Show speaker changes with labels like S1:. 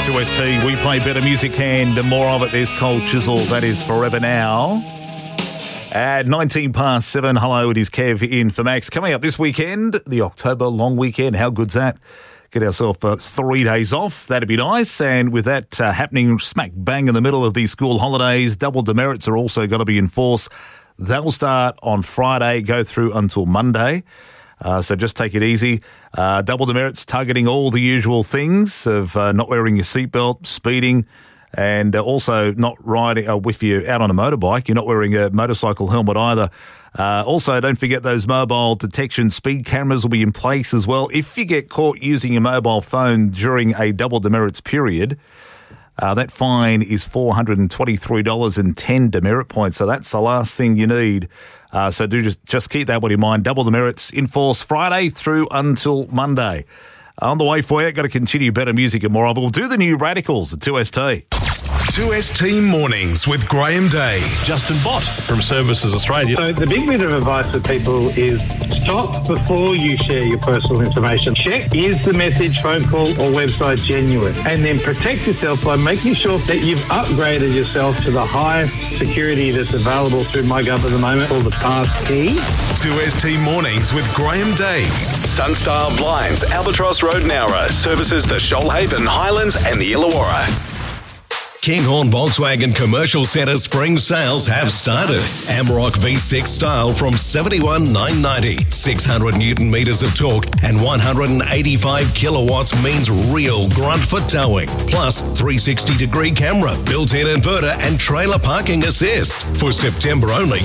S1: 2ST. We play better music and more of it. There's Cold Chisel. That is Forever Now. At 19 past 7, hello, it is Kev in for Max. Coming up this weekend, the October long weekend. How good's that? Get ourselves 3 days off. That'd be nice. And with that happening smack bang in the middle of these school holidays, double demerits are also going to be in force. They'll start on Friday, go through until Monday. So just take it easy. Double demerits targeting all the usual things of not wearing your seatbelt, speeding, and also not riding with you out on a motorbike. You're not wearing a motorcycle helmet either. Also, don't forget those mobile detection speed cameras will be in place as well. If you get caught using your mobile phone during a double demerits period, that fine is $423 and 10 demerit points. So that's the last thing you need. So do just keep that one in mind. Double demerits in force Friday through until Monday. On the way for you, got to continue better music and more of it. We'll do the new Radicals at 2ST.
S2: 2ST Mornings with Graham Day.
S3: Justin Bott from Services Australia.
S4: So the big bit of advice for people is stop before you share your personal information. Check, is the message, phone call or website genuine? And then protect yourself by making sure that you've upgraded yourself to the highest security that's available through MyGov at the moment, called the Passkey.
S2: 2ST Mornings with Graham Day. Sunstar Blinds, Albatross Road, Nowra. Services the Shoalhaven, Highlands and the Illawarra. Kinghorn Volkswagen Commercial Centre spring sales have started. Amarok V6 style from $71,990. 600 Newton meters of torque and 185 kilowatts means real grunt for towing. Plus 360-degree camera, built-in inverter and trailer parking assist. For September only,